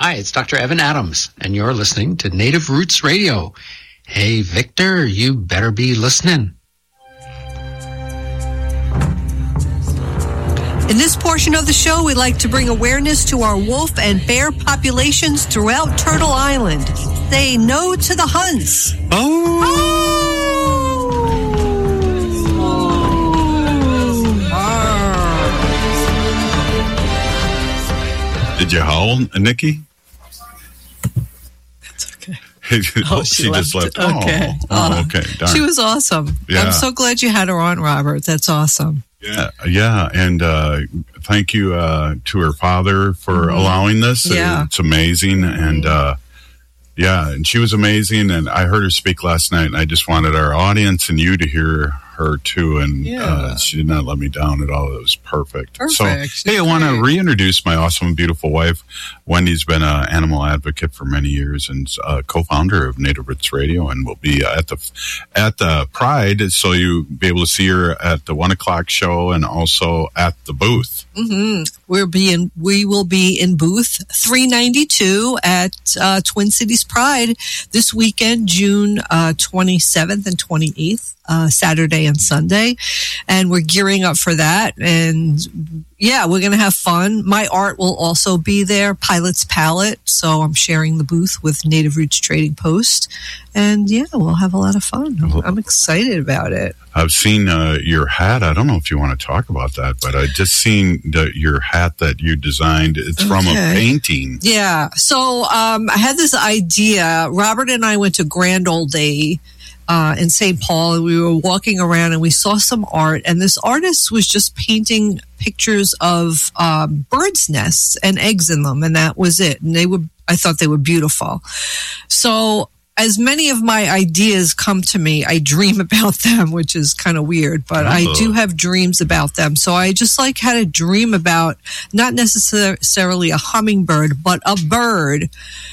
Hi, it's Dr. Evan Adams, and you're listening to Native Roots Radio. Hey, Victor, you better be listening. In this portion of the show, we like to bring awareness to our wolf and bear populations throughout Turtle Island. Say no to the hunts. Did you howl, Nikki? That's okay. She just left. Okay. Okay. Darn. She was awesome. Yeah. I'm so glad you had her on, Robert. That's awesome. Yeah. And thank you to her father for allowing this. Yeah. It's amazing. And and she was amazing. And I heard her speak last night, and I just wanted our audience and you to hear her too. And she did not let me down at all. It was perfect. So, hey, I want to reintroduce my awesome and beautiful wife. Wendy's been an animal advocate for many years and co-founder of Native Roots Radio, and will be at the Pride, so you'll be able to see her at the 1:00 show and also at the booth. Mm-hmm. We will be in booth 392 at Twin Cities Pride this weekend, June 27th and 28th. Saturday and Sunday, and we're gearing up for that. And yeah, we're going to have fun. My art will also be there, Pilot's Palette. So I'm sharing the booth with Native Roots Trading Post, and yeah, we'll have a lot of fun. I'm excited about it. I've seen your hat. I don't know if you want to talk about that, but I just seen your hat that you designed. It's from a painting. Yeah. So I had this idea. Robert and I went to Grand Ole Day in St. Paul, and we were walking around and we saw some art, and this artist was just painting pictures of birds' nests and eggs in them, and that was it. And I thought they were beautiful. So as many of my ideas come to me, I dream about them, which is kind of weird, but I do have dreams about them. So I just had a dream about not necessarily a hummingbird, but a bird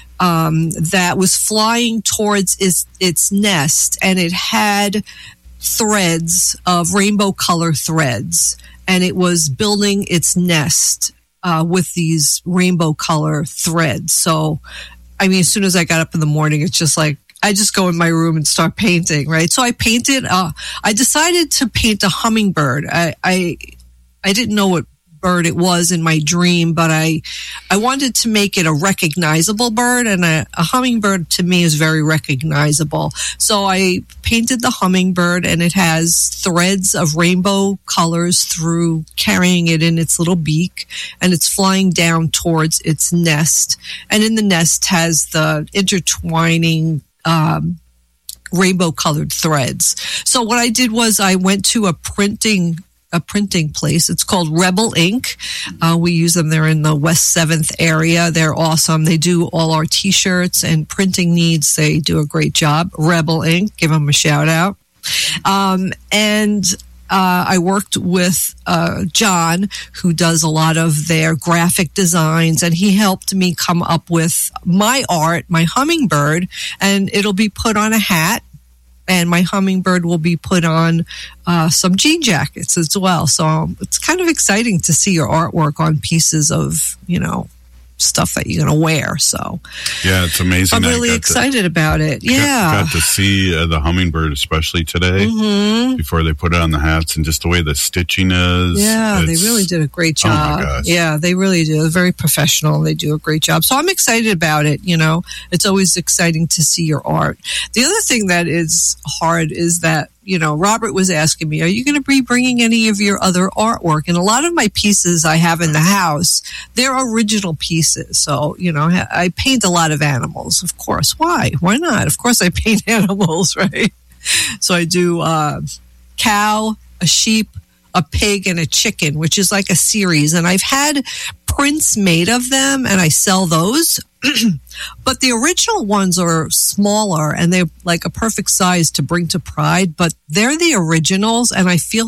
that was flying towards its nest, and it had threads of rainbow color threads, and it was building its nest with these rainbow color threads. So, I mean, as soon as I got up in the morning, it's just like I just go in my room and start painting, right? So I painted. I decided to paint a hummingbird. I didn't know what bird it was in my dream, but I wanted to make it a recognizable bird, and a hummingbird to me is very recognizable. So I painted the hummingbird, and it has threads of rainbow colors through carrying it in its little beak, and it's flying down towards its nest, and in the nest has the intertwining rainbow colored threads. So what I did was I went to a printing place. It's called Rebel Ink. We use them. They're in the West 7th area. They're awesome. They do all our t-shirts and printing needs. They do a great job. Rebel Ink. Give them a shout out. I worked with John, who does a lot of their graphic designs, and he helped me come up with my art, my hummingbird, and it'll be put on a hat. And my hummingbird will be put on some jean jackets as well. So it's kind of exciting to see your artwork on pieces of, stuff that you're going to wear. So yeah, it's amazing. I'm really excited about it. Yeah. Got to see the hummingbird, especially today, before they put it on the hats, and just the way the stitching is. Yeah, they really did a great job. Oh my gosh. Yeah, they really do. They're very professional. They do a great job. So I'm excited about it. It's always exciting to see your art. The other thing that is hard is that, Robert was asking me, are you going to be bringing any of your other artwork? And a lot of my pieces I have in the house, they're original pieces. So, I paint a lot of animals, of course. Why? Why not? Of course I paint animals, right? So I do a cow, a sheep, a pig, and a chicken, which is like a series. And I've had prints made of them, and I sell those. But the original ones are smaller, and they're like a perfect size to bring to Pride, but they're the originals, and I feel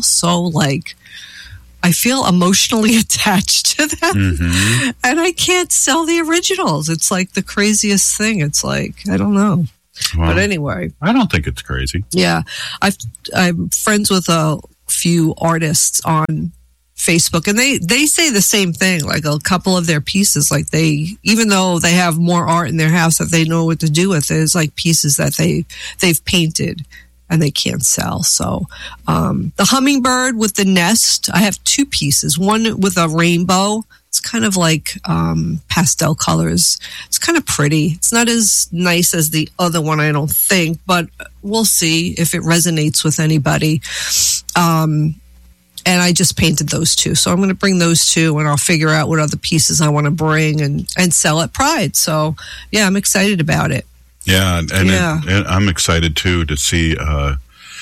emotionally attached to them. And I can't sell the originals. It's like the craziest thing. It's like, I don't know. Well, but anyway, I don't think it's crazy. Yeah. I'm friends with a few artists on Facebook, and they say the same thing. Like a couple of their pieces, like even though they have more art in their house that they know what to do with, there's like pieces that they've painted and they can't sell. So the hummingbird with the nest, I have 2 pieces. One with a rainbow. It's kind of like pastel colors. It's kind of pretty. It's not as nice as the other one, I don't think, but we'll see if it resonates with anybody. And I just painted those 2. So I'm going to bring those 2, and I'll figure out what other pieces I want to bring and sell at Pride. So, yeah, I'm excited about it. Yeah, and I'm excited, too, to see all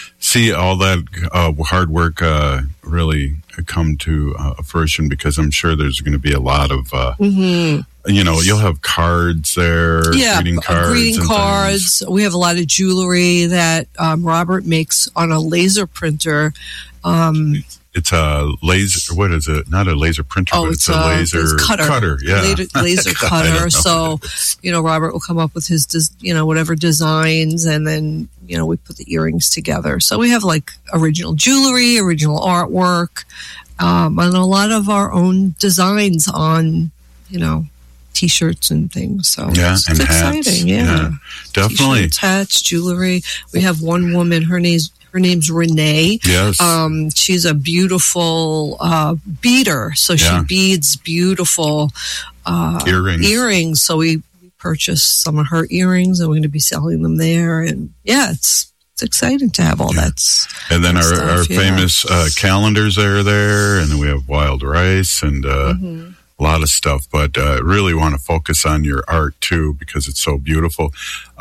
that hard work really come to fruition, because I'm sure there's going to be a lot of, you'll have cards there, greeting cards. We have a lot of jewelry that Robert makes on a laser printer. It's a laser. What is it? Not a laser printer, but it's a laser cutter. Yeah, laser cutter. So, Robert will come up with his, whatever designs, and then we put the earrings together. So we have like original jewelry, original artwork, and a lot of our own designs on, T-shirts and things. So it's exciting. Hats. Yeah, definitely. T-shirts, hats, jewelry. We have one woman. Her name's Renee. Yes. She's a beautiful beader. So she beads beautiful earrings. So we purchased some of her earrings, and we're going to be selling them there. And it's exciting to have all that. And then our famous calendars are there, and then we have wild rice and a lot of stuff. But really want to focus on your art too, because it's so beautiful.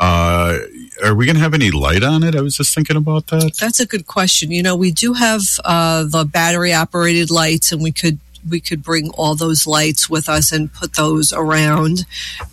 Are we going to have any light on it? I was just thinking about that. That's a good question. We do have the battery operated lights, and we could bring all those lights with us and put those around.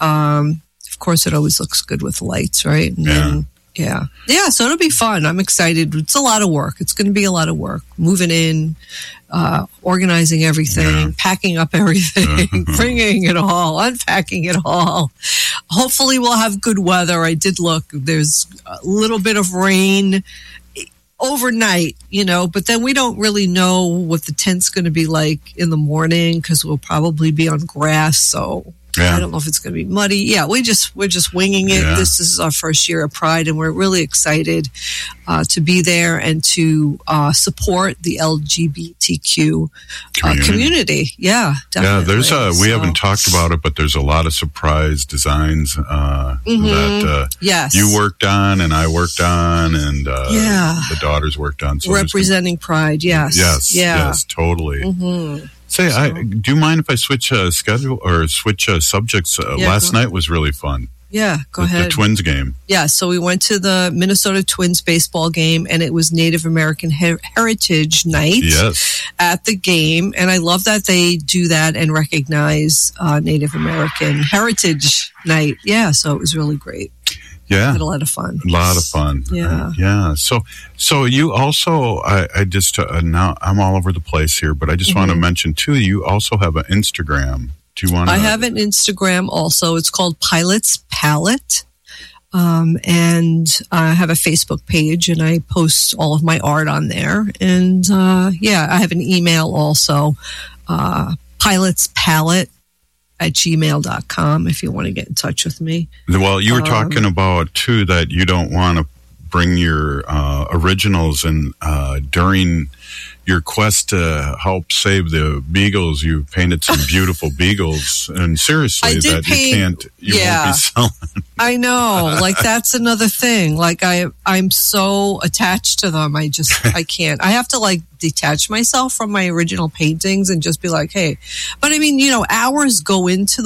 Of course, it always looks good with lights, right? And so it'll be fun. I'm excited. It's a lot of work. It's going to be a lot of work. Moving in, organizing everything, packing up everything, bringing it all, unpacking it all. Hopefully we'll have good weather. I did look. There's a little bit of rain overnight, but then we don't really know what the tent's going to be like in the morning, because we'll probably be on grass. So I don't know if it's going to be muddy. Yeah, we're just winging it. This is our first year of Pride, and we're really excited to be there and to support the LGBTQ community. Yeah, definitely. Yeah, we haven't talked about it, but there's a lot of surprise designs that you worked on and I worked on, and the daughters worked on. So representing Pride, yes, totally. Mm-hmm. Say, do you mind if I switch schedule or switch subjects? Last night was really fun. Yeah, go ahead. The Twins game. Yeah, so we went to the Minnesota Twins baseball game, and it was Native American Heritage Night at the game. And I love that they do that and recognize Native American Heritage Night. Yeah, so it was really great. Yeah. Had a lot of fun. A lot of fun. Yeah. Yeah. So you also, I just, now I'm all over the place here, but I just want to mention too, you also have an Instagram. Do you want to? I have an Instagram also. It's called Pilot's Palette. And I have a Facebook page, and I post all of my art on there. And, I have an email also, pilotspalette@gmail.com if you want to get in touch with me. Well, you were talking about too that you don't want to bring your originals, and during your quest to help save the beagles, you painted some beautiful beagles, and seriously, you won't be selling. I know, like that's another thing. Like I'm so attached to them. I can't. I have to like detach myself from my original paintings and just be like, hey. But I mean, hours go into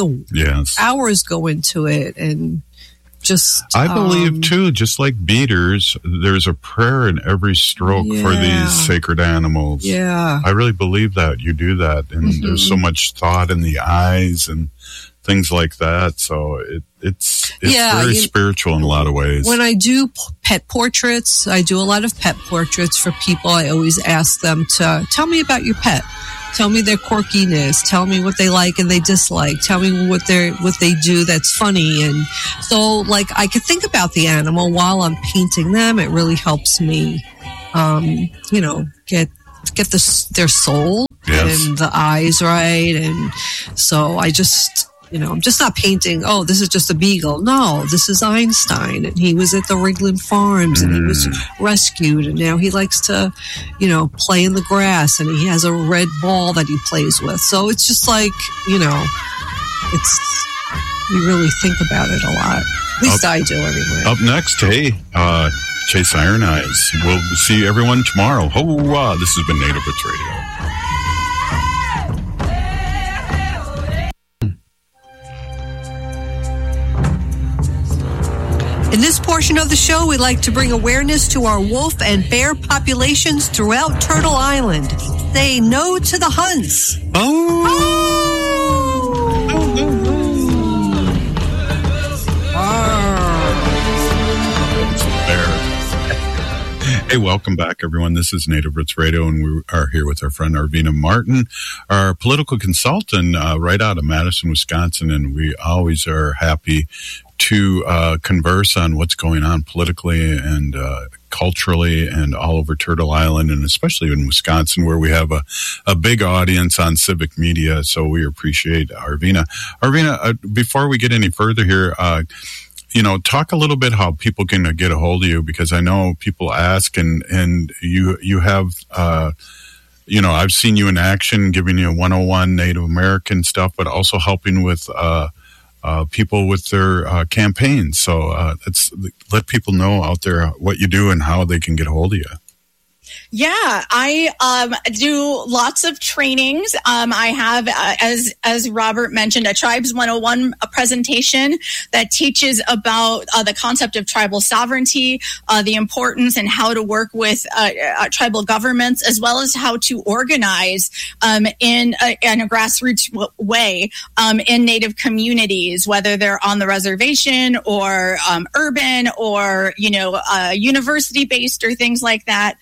it, and just I believe too, just like beaters, there's a prayer in every stroke for these sacred animals. Yeah, I really believe that you do that, and there's so much thought in the eyes and things like that. So it's very spiritual in a lot of ways. When I do pet portraits, I do a lot of pet portraits for people. I always ask them to tell me about your pet. Tell me their quirkiness. Tell me what they like and they dislike. Tell me what they do that's funny. And so, like, I could think about the animal while I'm painting them. It really helps me, get their soul Yes. and the eyes right. And so I just, I'm just not painting, oh, this is just a beagle. No, this is Einstein, and he was at the Ringland Farms, and he was rescued, and now he likes to, play in the grass, and he has a red ball that he plays with. So it's just like, you really think about it a lot. At least I do, anyway. Up next, Chase Iron Eyes. We'll see everyone tomorrow. This has been Native Roots Radio. In this portion of the show, we like to bring awareness to our wolf and bear populations throughout Turtle Island. Say no to the hunts. Hey, welcome back, everyone. This is Native Roots Radio, and we are here with our friend Arvina Martin, our political consultant right out of Madison, Wisconsin, and we always are happy to converse on what's going on politically and culturally and all over Turtle Island, and especially in Wisconsin, where we have a big audience on civic media, so we appreciate Arvina. Arvina, before we get any further here, talk a little bit how people can get a hold of you, because I know people ask, and you have, I've seen you in action, giving you 101 Native American stuff, but also helping with people with their campaigns. So let's let people know out there what you do and how they can get a hold of you. Yeah, I do lots of trainings. I have, as Robert mentioned, a Tribes 101 presentation that teaches about the concept of tribal sovereignty, the importance and how to work with tribal governments, as well as how to organize in a grassroots way in Native communities, whether they're on the reservation or urban or university-based or things like that.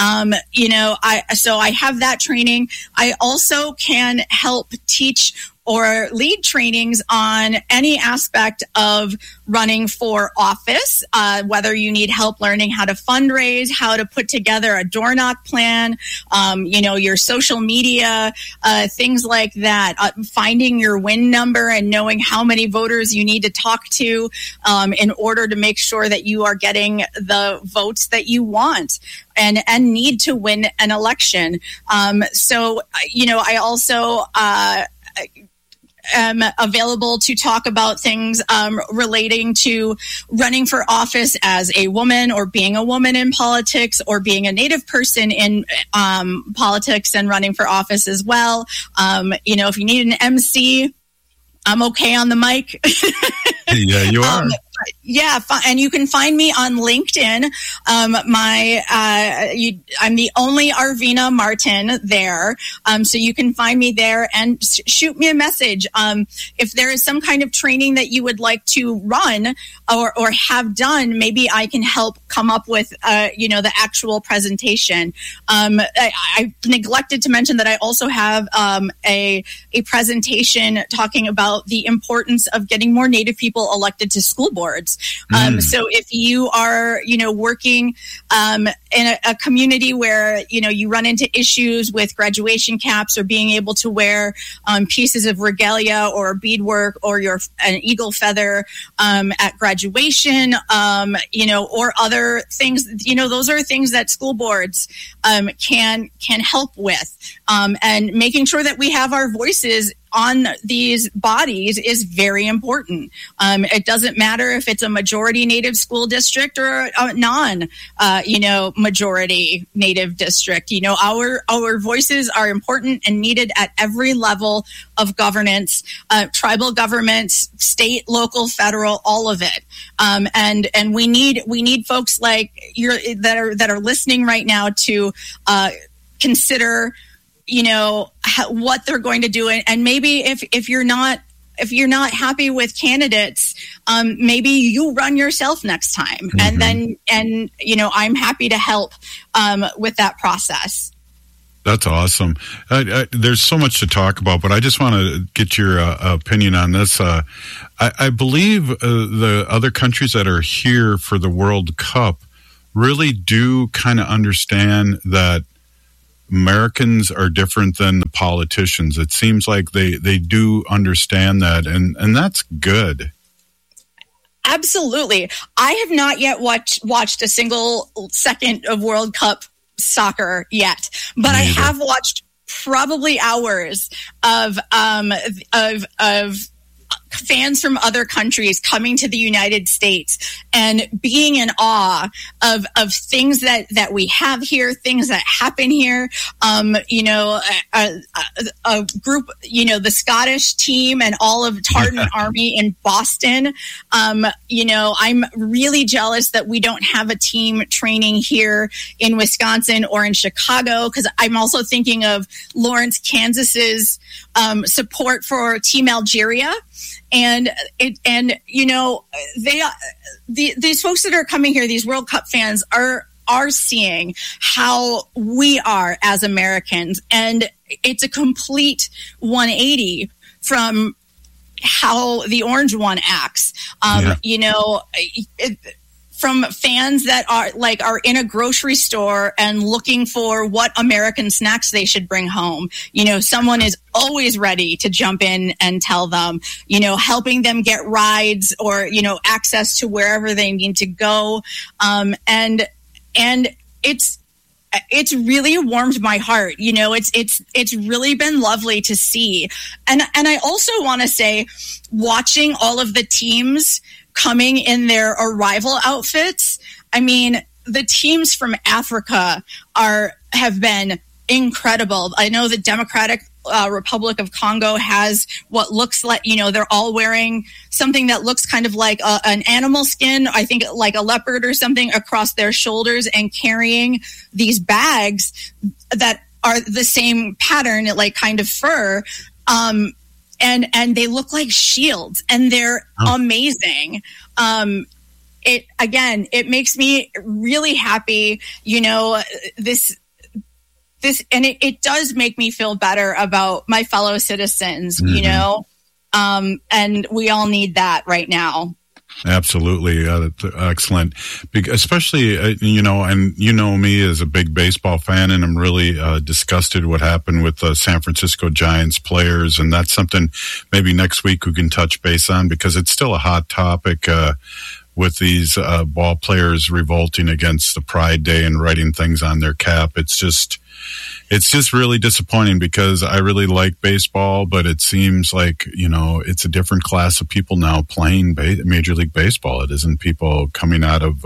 I have that training. I also can help teach or lead trainings on any aspect of running for office, whether you need help learning how to fundraise, how to put together a door knock plan, your social media, things like that, finding your win number and knowing how many voters you need to talk to in order to make sure that you are getting the votes that you want and need to win an election. I also am available to talk about things relating to running for office as a woman, or being a woman in politics, or being a Native person in politics and running for office as well. If you need an MC, I'm okay on the mic. Yeah, you are. And you can find me on LinkedIn. I'm the only Arvina Martin there. So you can find me there and shoot me a message. If there is some kind of training that you would like to run or have done, maybe I can help come up with, the actual presentation. I neglected to mention that I also have a presentation talking about the importance of getting more Native people elected to school boards. So if you are, working in a community where, you run into issues with graduation caps or being able to wear pieces of regalia or beadwork or an eagle feather at graduation, or other things, those are things that school boards can help with. And making sure that we have our voices on these bodies is very important. It doesn't matter if it's a majority Native school district or a majority Native district. Our voices are important and needed at every level of governance, tribal governments, state, local, federal, all of it. And we need folks like that are listening right now to consider what they're going to do, and maybe if you're not happy with candidates, maybe you run yourself next time, and I'm happy to help with that process. That's awesome. There's so much to talk about, but I just want to get your opinion on this. I believe the other countries that are here for the World Cup really do kind of understand that Americans are different than the politicians. It seems like they do understand that, and that's good. Absolutely. I have not yet watched a single second of World Cup soccer yet, but I have watched probably hours of fans from other countries coming to the United States and being in awe of things that we have here, things that happen here. A group, the Scottish team and all of Tartan Army in Boston. I'm really jealous that we don't have a team training here in Wisconsin or in Chicago, because I'm also thinking of Lawrence, Kansas's support for Team Algeria. And these folks that are coming here, these World Cup fans are seeing how we are as Americans. And it's a complete 180 from how the orange one acts. From fans that are in a grocery store and looking for what American snacks they should bring home. Someone is always ready to jump in and tell them, helping them get rides or, access to wherever they need to go. And it's really warmed my heart. It's really been lovely to see. And I also want to say, watching all of the teams coming in their arrival outfits. I mean, the teams from Africa have been incredible. I know the Democratic Republic of Congo has what looks like, they're all wearing something that looks kind of like an animal skin, I think like a leopard or something, across their shoulders, and carrying these bags that are the same pattern, like kind of fur. And they look like shields, and they're amazing. It makes me really happy, this, and it does make me feel better about my fellow citizens, and we all need that right now. Absolutely. Excellent. Especially, and me as a big baseball fan, and I'm really disgusted what happened with the San Francisco Giants players. And that's something maybe next week we can touch base on, because it's still a hot topic with these ball players revolting against the Pride Day and writing things on their cap. It's just really disappointing, because I really like baseball, but it seems like, it's a different class of people now playing Major League Baseball. It isn't people coming out of,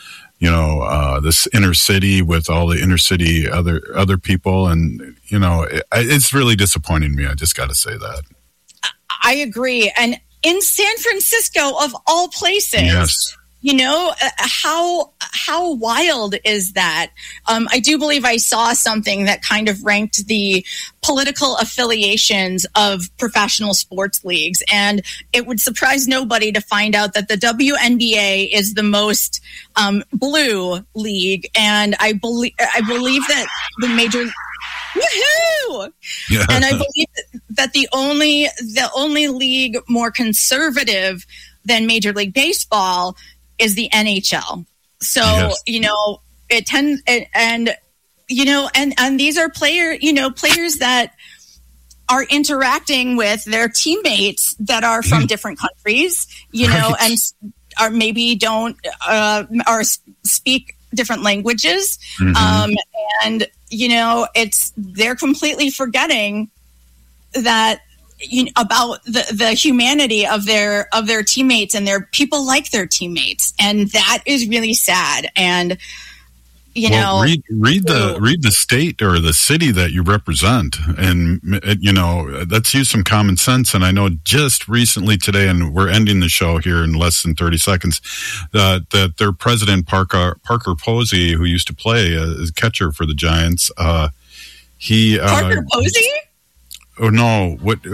this inner city with all the inner city other people. And, it's really disappointing me. I just got to say that. I agree. And in San Francisco, of all places. Yes. How wild is that? I do believe I saw something that kind of ranked the political affiliations of professional sports leagues, and it would surprise nobody to find out that the WNBA is the most blue league, and I believe that the major. Woohoo! Yeah. And I believe that the only league more conservative than Major League Baseball is the NHL. So, yes. It tends, and these are players that are interacting with their teammates that are from different countries, right. And are maybe don't, or speak different languages. Mm-hmm. And, they're completely forgetting that, about the humanity of their teammates, and their people like their teammates, and that is really sad. And read the state or the city that you represent, and let's use some common sense. And I know just recently today, and we're ending the show here in less than 30 seconds, that their president Parker Posey, who used to play as catcher for the Giants, Parker Posey. Oh no!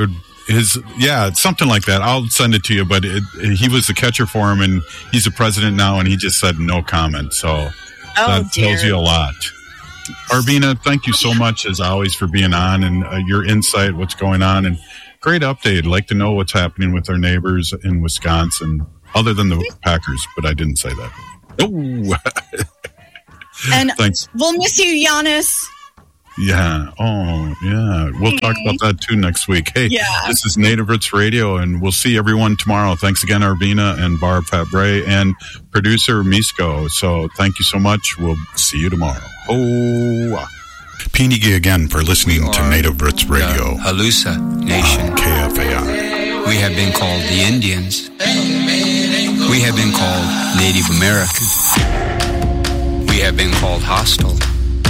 It's something like that. I'll send it to you. But he was the catcher for him, and he's the president now, and he just said no comment. So that tells you a lot. Arvina, thank you so much as always for being on, and your insight, what's going on, and great update. I'd like to know what's happening with our neighbors in Wisconsin, other than the Packers. But I didn't say that. Oh, and thanks. We'll miss you, Giannis. Yeah. Oh, yeah. We'll talk about that too next week. Hey, This is Native Roots Radio, and we'll see everyone tomorrow. Thanks again, Arvina and Barb Fabre and producer Misko. So thank you so much. We'll see you tomorrow. Oh, Pinigi again for listening to Native Roots Radio. Halusa Nation. KFAI. We have been called the Indians. We have been called Native American. We have been called hostile.